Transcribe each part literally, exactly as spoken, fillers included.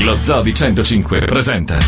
Lo Zoo di centocinque presenta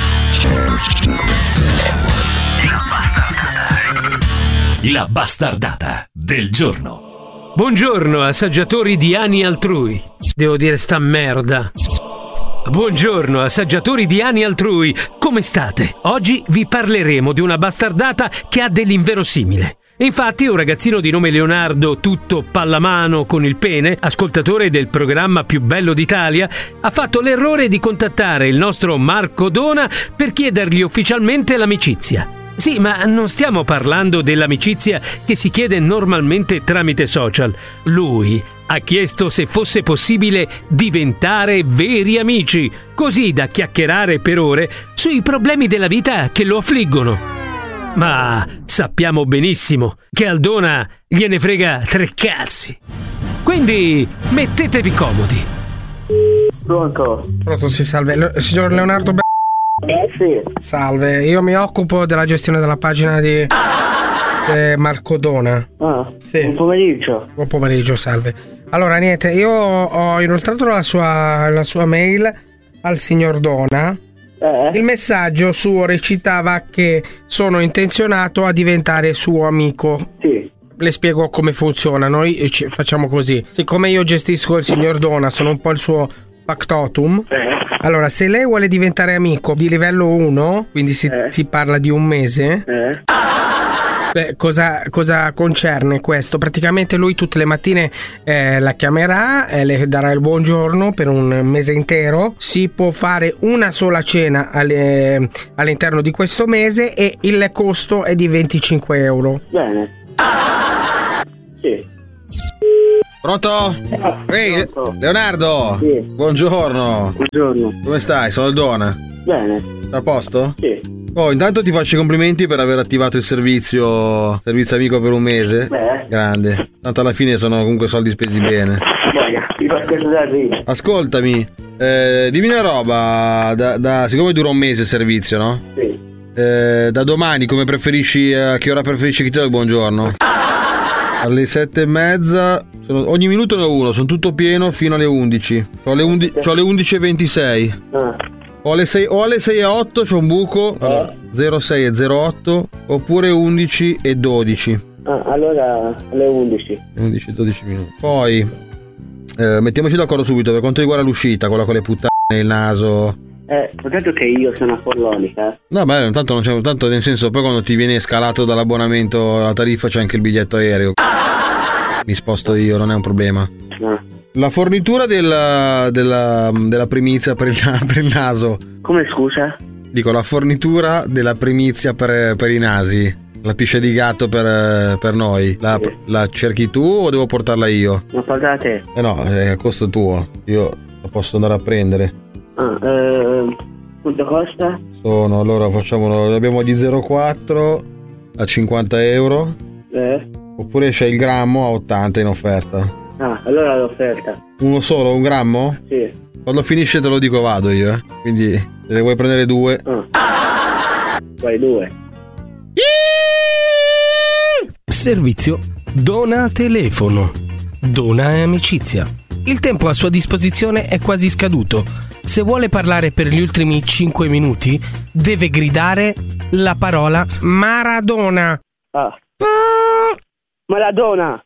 La bastardata del giorno. Buongiorno, assaggiatori di ani altrui. Devo dire sta merda. Buongiorno, assaggiatori di ani altrui. Come state? Oggi vi parleremo di una bastardata che ha dell'inverosimile. Infatti un ragazzino di nome Leonardo, tutto pallamano con il pene, ascoltatore del programma più bello d'Italia, ha fatto l'errore di contattare il nostro Marco Dona per chiedergli ufficialmente l'amicizia. Sì, ma non stiamo parlando dell'amicizia che si chiede normalmente tramite social. Lui ha chiesto se fosse possibile diventare veri amici, così da chiacchierare per ore sui problemi della vita che lo affliggono. Ma sappiamo benissimo che al Dona gliene frega tre cazzi. Quindi mettetevi comodi. Pronto? Pronto, sì, salve. Le- signor Leonardo Be- Eh sì. Salve, io mi occupo della gestione della pagina di eh, Marco Dona. Ah, Sì. buon pomeriggio. Buon pomeriggio, salve. Allora, niente, io ho inoltrato la sua, la sua mail al signor Dona. Eh? Il messaggio suo recitava che sono intenzionato a diventare suo amico. Sì. Le spiego come funziona. Noi ci facciamo così. Siccome io gestisco il signor Dona, sono un po' il suo factotum. Eh? Allora, se lei vuole diventare amico di livello uno, quindi si, Eh. si parla di un mese, Eh? beh, cosa, cosa concerne questo? Praticamente lui tutte le mattine eh, la chiamerà e le darà il buongiorno per un mese intero. Si può fare una sola cena alle- all'interno di questo mese e il costo è di venticinque euro. Bene. Sì. Pronto? Ehi, pronto. Leonardo? Sì. Buongiorno. Buongiorno. Come stai? Sono il Dona. Bene. A posto? Sì. Oh, intanto ti faccio i complimenti per aver attivato il servizio servizio amico per un mese. Beh. Grande. Tanto alla fine sono comunque soldi spesi bene. Boia, ti fa scherzare lì. Ascoltami, eh, dimmi una roba, da, da- siccome dura un mese il servizio, no? Sì. Eh, da domani come preferisci, a che ora preferisci che ti do il buongiorno? Alle sette e mezza, sono- ogni minuto ne ho uno, sono tutto pieno fino alle undici. C'ho le, undi- c'ho le undici e ventisei. Ah. O alle sei, o alle sei e otto c'ho un buco, allora, zero sei e zero otto, oppure undici e dodici. Ah, allora alle undici. undici e dodici minuti. Poi, eh, mettiamoci d'accordo subito per quanto riguarda l'uscita, quella con le puttane nel naso. Eh, dato che io sono a Forlonica. No, beh, tanto non c'è, tanto nel senso, poi quando ti viene scalato dall'abbonamento la tariffa c'è anche il biglietto aereo. Mi sposto io, non è un problema. No. La fornitura della, della, della primizia per il, per il naso. Come scusa? Dico, la fornitura della primizia per, per i nasi. La piscia di gatto per, per noi. La, Sì. la cerchi tu o devo portarla io? Ma pagate? Eh no, è a costo tuo. Io la posso andare a prendere. Ah, eh, quanto costa? Sono, allora facciamo, abbiamo di zero virgola quattro a cinquanta euro. Eh? Oppure c'è il grammo a ottanta in offerta. Ah, allora l'offerta. Uno solo, un grammo? Sì. Quando finisce te lo dico vado io, eh. Quindi se ne vuoi prendere due. Ah. Vai due. Servizio Dona Telefono. Dona è amicizia. Il tempo a sua disposizione è quasi scaduto. Se vuole parlare per gli ultimi cinque minuti, deve gridare la parola Maradona. Ah. Maradona.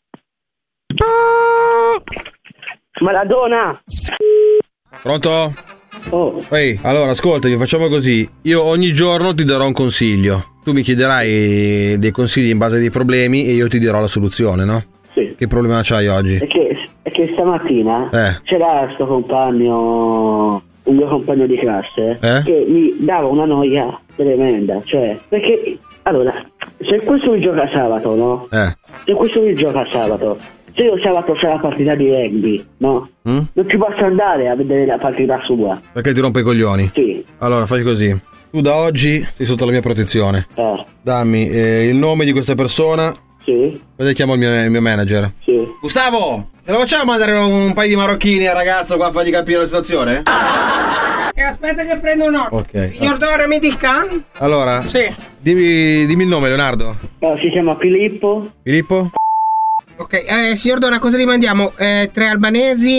Maradona. Pronto? Oh. Ehi, allora ascoltami, facciamo così. Io ogni giorno ti darò un consiglio. Tu mi chiederai dei consigli in base ai problemi e io ti dirò la soluzione, no? Sì. Che problema c'hai oggi? È che, è che stamattina Eh. c'era sto compagno, un mio compagno di classe, Eh? che mi dava una noia tremenda. Cioè, perché, allora, se questo mi gioca sabato, no? Eh. Se questo mi gioca sabato, se io sabato c'è la partita di rugby, no? Mm? Non ci posso andare a vedere la partita sua. Perché ti rompe i coglioni? Sì. Allora, fai così. Tu da oggi sei sotto la mia protezione. Eh. Dammi eh, il nome di questa persona. Sì. Poi chiamo il mio, il mio manager. Sì. Gustavo, te lo facciamo mandare un paio di marocchini al ragazzo qua a fargli capire la situazione? E aspetta che prendo nota. Ok. Signor Dora, mi dica? Allora, Sì. dimmi, dimmi il nome, Leonardo. Eh, si chiama Filippo. Filippo? Ok, eh, signor Dora, cosa gli mandiamo? Eh, tre albanesi,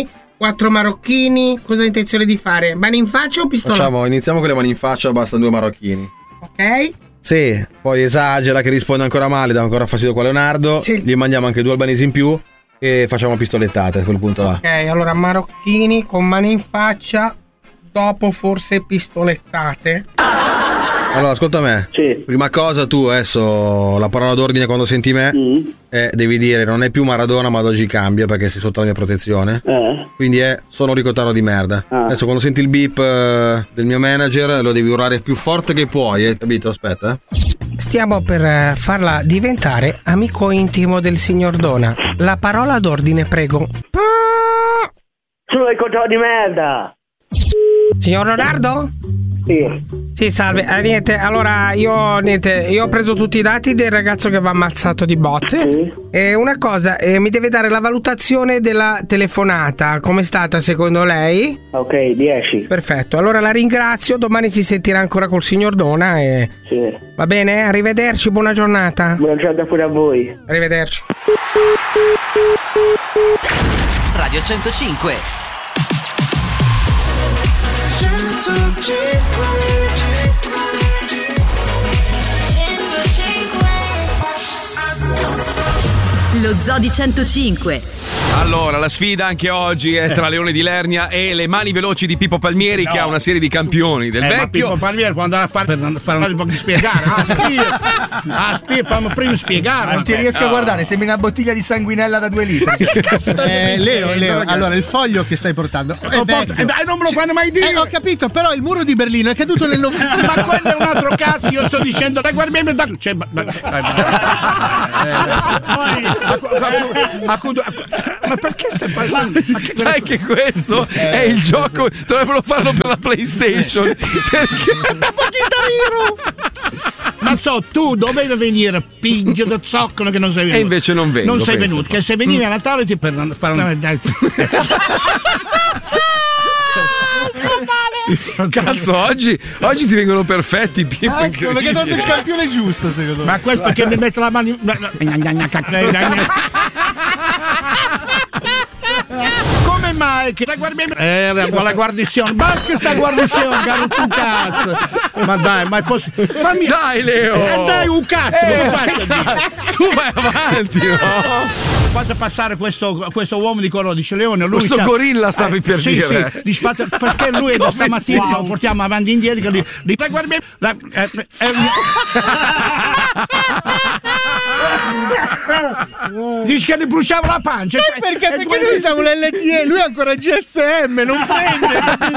quattro marocchini. Cosa hai intenzione di fare? Mani in faccia o pistola? Facciamo, iniziamo con le mani in faccia, bastano due marocchini. Ok. Sì, poi esagera che risponde ancora male, dà ancora fastidio qua Leonardo. Sì. Gli mandiamo anche due albanesi in più e facciamo pistolettate a quel punto là. Ok, allora marocchini con mani in faccia, dopo forse pistolettate. Allora, ascolta me. Sì. Prima cosa, tu adesso la parola d'ordine quando senti me Mm. è, devi dire non è più Maradona ma ad oggi cambia perché sei sotto la mia protezione. Eh. Quindi è sono Ricotaro di merda. Ah. Adesso quando senti il beep eh, del mio manager lo devi urlare più forte che puoi, eh? Capito? Aspetta, eh. Stiamo per eh, farla diventare amico intimo del signor Dona. La parola d'ordine, prego. Sono il controllo di merda. Signor Leonardo? Sì. Sì, salve. Eh, niente, allora io niente, io ho preso tutti i dati del ragazzo che va ammazzato di botte. Sì. E una cosa, eh, mi deve dare la valutazione della telefonata. Com'è stata secondo lei? Ok, dieci. Perfetto, allora la ringrazio. Domani si sentirà ancora col signor Dona e... Sì. Va bene? Arrivederci, buona giornata. Buona giornata pure a voi. Arrivederci. Radio centocinque. Lo Zoo di centocinque. Allora, la sfida anche oggi è tra Leone di Lernia e le mani veloci di Pippo Palmieri, no. che ha una serie di campioni del eh, vecchio. Ma Pippo Palmieri può andare a fare per fare un po' di spiegare. Ah, spia, ah, spia, fammi prima spiegare. Non ti riesco no. a guardare, sembri una bottiglia di sanguinella da due litri. Che cazzo eh, Leo, Leo, allora il foglio che stai portando è oh, porto, eh, dai, non me lo fanno mai dire. Eh, ho capito, però il muro di Berlino è caduto nel novembre. Ma quello è un altro cazzo, io sto dicendo, dai, guarda me da cioè, ma, ma, ma perché stai parlando? Ma che sai che questo eh, è il gioco, sì, sì. Dovrebbero farlo per la PlayStation. Sì, sì. Perché da ma so, tu dovevi venire pinge da zoccolo che non sei venuto. E invece non vengo. Non sei penso. venuto, che se venivi a Natale ti per fare un Cazzo, oggi, oggi ti vengono perfetti, Pippo. Cazzo, perché hai dato il campione giusto, secondo me. Ma questo perché mi mette la mano in... Come mai che la guardia eh, con la guarnizione basta sta guarnizione caro tu cazzo, ma dai, ma è possibile, fammi dai Leo, eh, dai un cazzo, eh, come faccio tu vai avanti, no? Faccio passare questo, questo uomo di colore, dice Leone, lui questo sa, gorilla stavi eh, per sì, dire sì, fate, perché lui da stamattina wow. lo portiamo avanti e indietro di, di la guardia la, eh, eh, dice che gli bruciava la pancia. Sai perché? Perché noi siamo l'L T E, lui è ancora G S M, non prende.